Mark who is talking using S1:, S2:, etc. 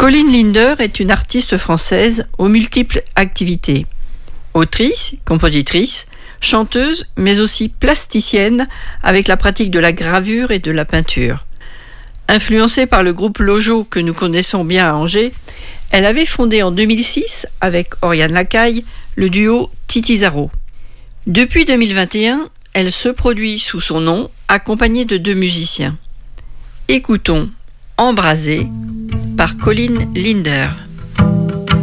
S1: Colline Linder est une artiste française aux multiples activités. Autrice, compositrice, chanteuse, mais aussi plasticienne avec la pratique de la gravure et de la peinture. Influencée par le groupe Lojo que nous connaissons bien à Angers, elle avait fondé en 2006 avec Oriane Lacaille le duo Titizaro. Depuis 2021, elle se produit sous son nom, accompagnée de 2 musiciens. Écoutons Embrasé par Colline Linder.